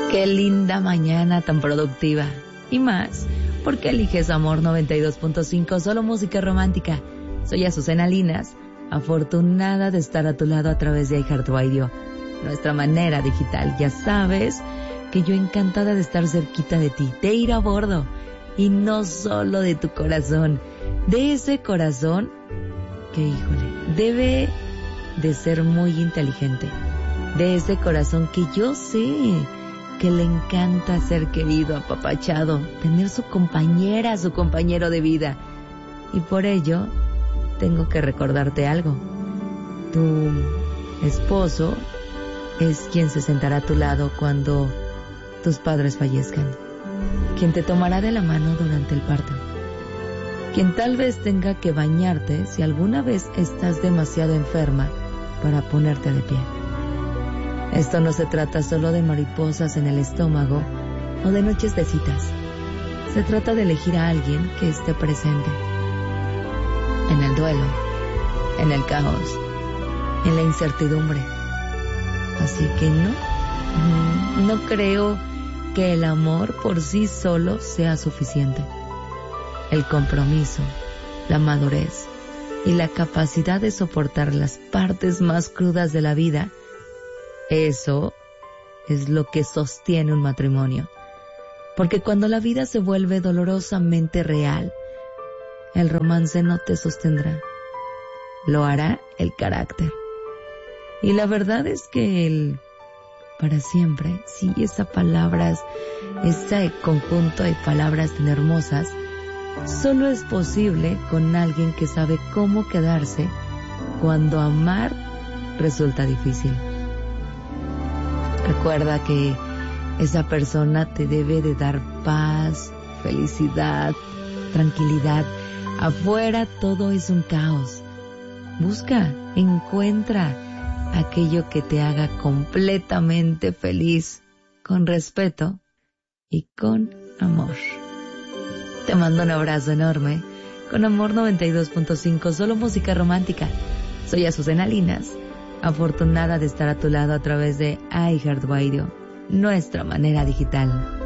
Qué linda mañana tan productiva. Y más, porque eliges Amor 92.5, solo música romántica. Soy Azucena Linas, afortunada de estar a tu lado a través de iHeartRadio, nuestra manera digital. Ya sabes que yo encantada de estar cerquita de ti, de ir a bordo. Y no solo de tu corazón, de ese corazón que, híjole, debe de ser muy inteligente. De ese corazón que yo sé que le encanta ser querido, apapachado, tener su compañera, su compañero de vida. Y por ello, tengo que recordarte algo. Tu esposo es quien se sentará a tu lado cuando tus padres fallezcan, quien te tomará de la mano durante el parto, quien tal vez tenga que bañarte si alguna vez estás demasiado enferma para ponerte de pie. Esto no se trata solo de mariposas en el estómago o de noches de citas. Se trata de elegir a alguien que esté presente en el duelo, en el caos, en la incertidumbre. Así que no creo que el amor por sí solo sea suficiente. El compromiso, la madurez y la capacidad de soportar las partes más crudas de la vida, eso es lo que sostiene un matrimonio. Porque cuando la vida se vuelve dolorosamente real, el romance no te sostendrá. Lo hará el carácter. Y la verdad es que el para siempre, sí, ese conjunto de palabras tan hermosas, solo es posible con alguien que sabe cómo quedarse cuando amar resulta difícil. Recuerda que esa persona te debe de dar paz, felicidad, tranquilidad. Afuera todo es un caos. Busca, encuentra aquello que te haga completamente feliz, con respeto y con amor. Te mando un abrazo enorme con Amor 92.5, solo música romántica. Soy Azucena Linas, afortunada de estar a tu lado a través de iHeartRadio, nuestra manera digital.